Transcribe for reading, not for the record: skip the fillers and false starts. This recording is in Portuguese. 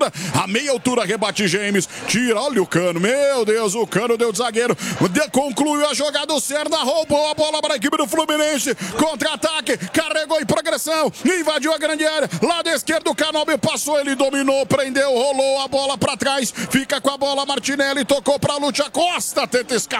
A meia altura rebate James. Tira, olha o Cano. Meu Deus, o Cano deu de zagueiro. Concluiu a jogada. O Serna roubou a bola para a equipe do Fluminense. Contra-ataque. Carregou em progressão. Invadiu a grande área. Lado esquerdo, o Canóbio passou. Ele dominou, prendeu, rolou a bola para trás. Fica com a bola. Martinelli tocou para Lúcia Costa. Tenta escapar.